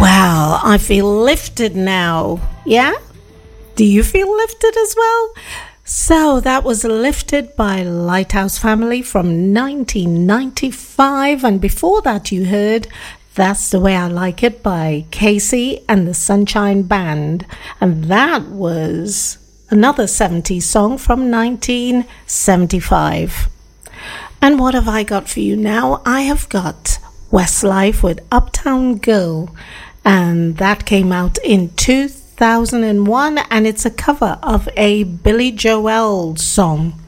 Well, I feel lifted now. Yeah? Do you feel lifted as well? So that was Lifted by Lighthouse Family from 1995. And before that, you heard That's the Way I Like It by Casey and the Sunshine Band. And that was another 70s song from 1975. And what have I got for you now? I have got Westlife with Uptown Girl. And that came out in 2001, and it's a cover of a Billy Joel song.